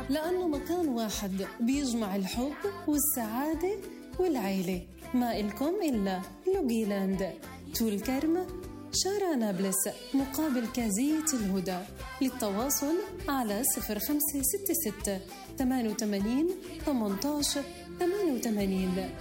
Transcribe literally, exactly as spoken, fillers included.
لأنه مكان واحد بيجمع الحب والسعادة والعيلة. ما إلكم إلا لوغيلاند، طول كرم، شارع نابلس، مقابل كازية الهدى. للتواصل على صفر خمسة ستة ستة ثمانية ثمانين ثمانية عشر ثمانية وثمانين.